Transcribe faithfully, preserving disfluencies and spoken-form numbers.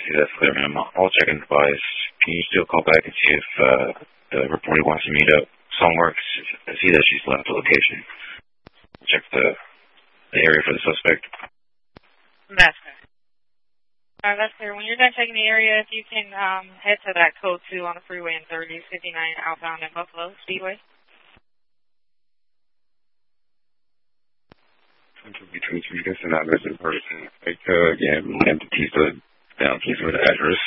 see that's clear, ma'am. I'll check in the device. Can you still call back and see if uh, the reporter wants to meet up? Songworks, I see that she's left the location. Check the, the area for the suspect. That's good. All right, that's clear. When you're done checking the area, if you can um, head to that code two on the freeway in thirty fifty-nine outbound at Buffalo Speedway. Between three guys and others in person. Like, uh, again, empty pizza down, please, with the address.